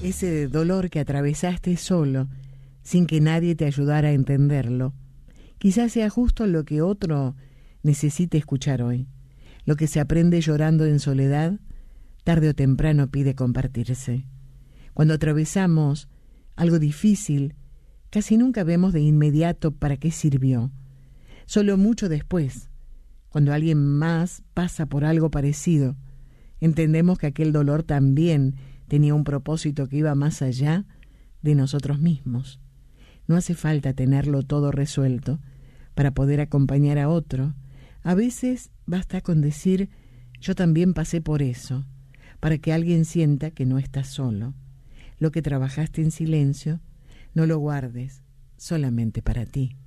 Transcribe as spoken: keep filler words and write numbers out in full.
Ese dolor que atravesaste solo, sin que nadie te ayudara a entenderlo, quizás sea justo lo que otro necesite escuchar hoy. Lo que se aprende llorando en soledad, tarde o temprano pide compartirse. Cuando atravesamos algo difícil, casi nunca vemos de inmediato para qué sirvió. Solo mucho después, cuando alguien más pasa por algo parecido, entendemos que aquel dolor también tenía un propósito que iba más allá de nosotros mismos. No hace falta tenerlo todo resuelto para poder acompañar a otro. A veces basta con decir, yo también pasé por eso, para que alguien sienta que no estás solo. Lo que trabajaste en silencio, no lo guardes solamente para ti.